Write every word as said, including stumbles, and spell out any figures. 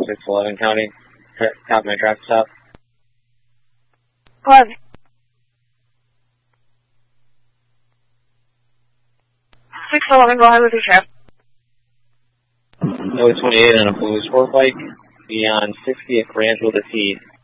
six eleven County. Copy my traffic stop. Go ahead. six eleven, go ahead with your traffic. Highway twenty-eight on a blue sport bike beyond sixtieth Rancho the T.